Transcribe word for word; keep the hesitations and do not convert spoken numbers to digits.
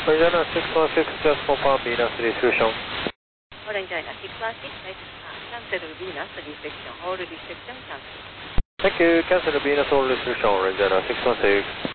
Regina six one six, just confirm Venus restriction. Regina six one six, cancel Venus restriction, all restriction cancel. Thank you, cancel Venus all restriction, Regina six one six.